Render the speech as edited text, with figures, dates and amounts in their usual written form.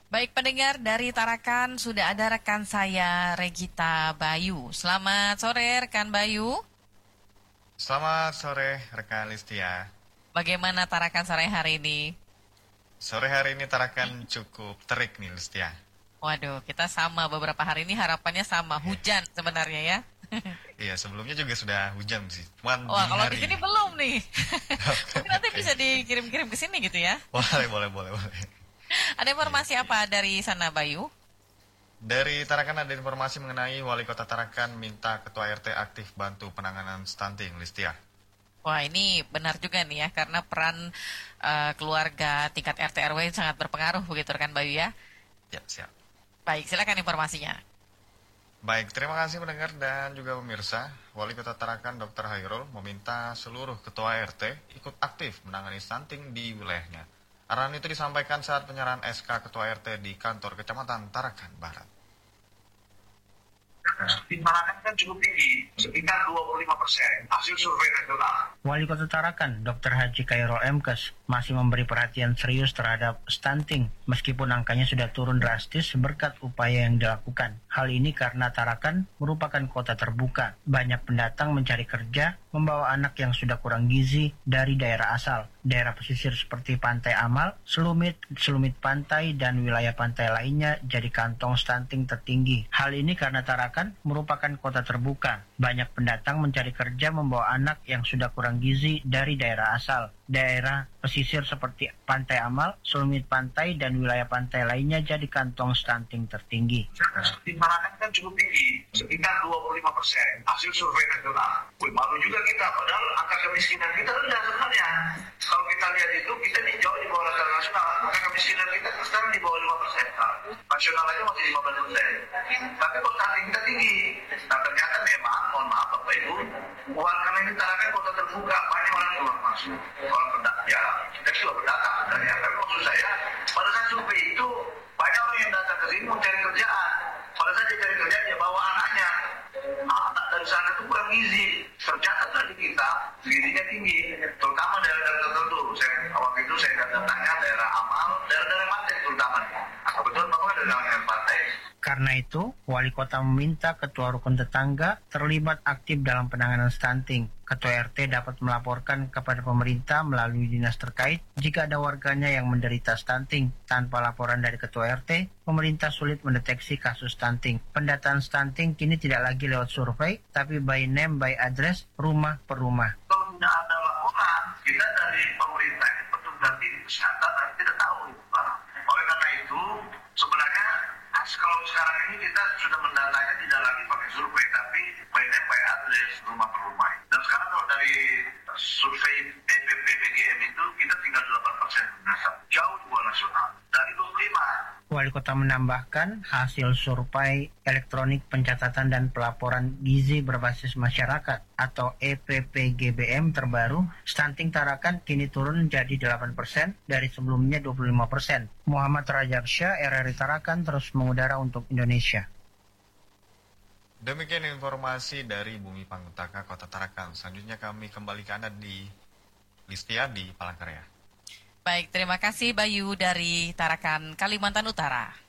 Baik pendengar dari Tarakan, sudah ada rekan saya Regita Bayu. Selamat sore rekan Bayu. Selamat sore rekan Listia. Bagaimana Tarakan sore hari ini? Sore hari ini Tarakan cukup terik nih Listia. Waduh, kita sama beberapa hari ini harapannya sama, hujan sebenarnya ya. Iya, sebelumnya juga sudah hujan sih. Cuman Wah, dini kalau hari. di sini belum nih. Mungkin nanti bisa dikirim-kirim ke sini gitu ya. Boleh. Ada informasi apa dari sana Bayu? Dari Tarakan ada informasi mengenai Wali Kota Tarakan minta Ketua RT aktif bantu penanganan stunting, Listia. Wah, ini benar juga nih ya, karena peran keluarga tingkat RT RW sangat berpengaruh begitu rekan Bayu ya. Ya, siap. Baik, silakan informasinya. Baik, terima kasih pendengar dan juga pemirsa. Wali Kota Tarakan Dr. Hairul meminta seluruh Ketua RT ikut aktif menangani stunting di wilayahnya. Arahan itu disampaikan saat penyerahan SK Ketua RT di kantor Kecamatan Tarakan Barat. Timbangan kan cukup tinggi, sekitar 25% hasil survei nasional. Wali Kota Tarakan, Dr. Haji Khairul Mkes, masih memberi perhatian serius terhadap stunting, meskipun angkanya sudah turun drastis berkat upaya yang dilakukan. Hal ini karena Tarakan merupakan kota terbuka. Banyak pendatang mencari kerja, membawa anak yang sudah kurang gizi dari daerah asal. Daerah pesisir seperti Pantai Amal, Selumit pantai, dan wilayah pantai lainnya jadi kantong stunting tertinggi. Hal ini karena Tarakan merupakan kota terbuka. Banyak pendatang mencari kerja membawa anak yang sudah kurang gizi dari daerah asal. Daerah pesisir seperti Pantai Amal, Selumit pantai, dan wilayah pantai lainnya jadi kantong stunting tertinggi. Timbangan kan cukup tinggi, sekitar 25% hasil survei nasional. Malu juga kita, padahal angka kemiskinan kita rendah sebenarnya. Kalau kita lihat itu, kita jauh di bawah rata nasional. Angka kemiskinan kita sekarang di bawah 5%. Nasional aja masih 15%. Tapi kok stunting kita tinggi. Nah ternyata memang, mohon maaf Bapak Ibu, karena ini Tarakan kota terbuka, banyak orang keluar masuk. Orang pendatang, ya kita juga pendatang sebenarnya. Tapi maksud saya, pada saat survei itu, banyak orang yang datang ke sini mau cari kerjaan. Pada saat dia cari kerjaan, dia bawa anaknya. Anak dari sana itu kurang gizi. Tercatat dari kita, gizinya tinggi. Terutama daerah-daerah tertentu. Waktu itu saya datangnya daerah Amal, daerah-daerah pantai terutama. Kebetulan Bapak ada daerah pantai. Karena itu, Wali Kota meminta Ketua Rukun Tetangga terlibat aktif dalam penanganan stunting. Ketua RT dapat melaporkan kepada pemerintah melalui dinas terkait jika ada warganya yang menderita stunting. Tanpa laporan dari Ketua RT, pemerintah sulit mendeteksi kasus stunting. Pendataan stunting kini tidak lagi lewat survei, tapi by name, by address, rumah per rumah. Kalau tidak ada laporan, kita dari pemerintah petugas di kesehatan tidak tahu. Oleh karena itu, sebenarnya kalau sekarang ini kita sudah mendatanya tidak lagi pakai survei, tapi by name, by address, rumah per rumah. Dan sekarang kalau dari survei EPPBGM itu kita tinggal 8%. Jauh di bawah nasional. Dari 25. Wali Kota menambahkan hasil survei elektronik pencatatan dan pelaporan gizi berbasis masyarakat atau EPPGBM terbaru, stunting Tarakan kini turun jadi 8% dari sebelumnya 25%. Muhammad Rajabsyah, RRI Tarakan terus mengudara untuk Indonesia. Demikian informasi dari Bumi Pangutaka Kota Tarakan. Selanjutnya kami kembali ke Anda di Listia di Palangkaraya. Baik, terima kasih Bayu dari Tarakan, Kalimantan Utara.